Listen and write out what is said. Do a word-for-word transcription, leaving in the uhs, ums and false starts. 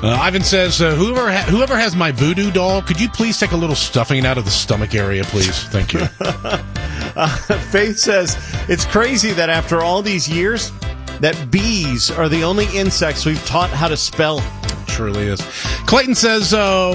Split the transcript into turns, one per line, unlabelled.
Uh, Ivan says, uh, whoever ha- whoever has my voodoo doll, could you please take a little stuffing out of the stomach area, please? Thank you.
uh, Faith says, it's crazy that after all these years, that bees are the only insects we've taught how to spell.
It surely is. Clayton says, uh,